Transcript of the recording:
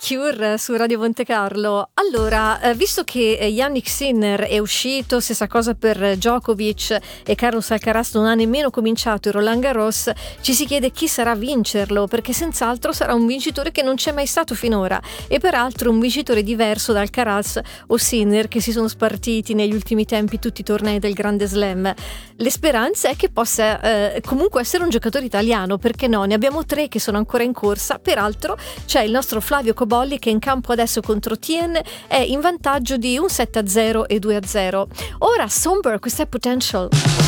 Cure su Radio Monte Carlo. Allora, visto che Yannick Sinner è uscito, stessa cosa per Djokovic e Carlos Alcaraz non ha nemmeno cominciato il Roland Garros, ci si chiede chi sarà a vincerlo, perché senz'altro sarà un vincitore che non c'è mai stato finora, e peraltro un vincitore diverso da Alcaraz o Sinner, che si sono spartiti negli ultimi tempi tutti i tornei del Grande Slam. Le speranze è che possa comunque essere un giocatore italiano, perché no? Ne abbiamo 3 che sono ancora in corsa. Peraltro c'è il nostro Flavio Cobolli che in campo adesso contro Tien è in vantaggio di un 7-0 e 2-0. Ora Somber, questa è Potential.